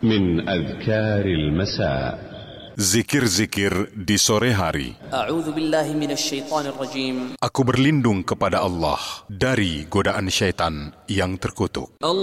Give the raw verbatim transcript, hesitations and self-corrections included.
من أذكار المساء. Zikir-zikir di sore hari. A'udzu billahi minasyaitonir rajim. Aku berlindung kepada Allah dari godaan syaitan yang terkutuk.